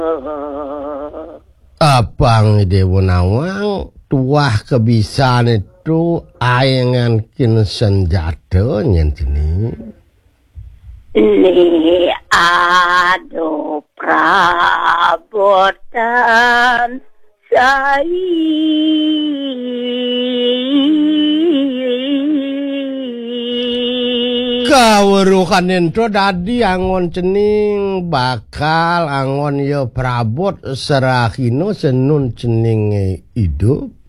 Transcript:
Abang Dewa Nawang tuah kebisaan itu ayangan kin senjata nyentini. Li ado prabotan sai Kaweruhan ento dadi angon cening bakal angon yo prabot serahino senun cening hidup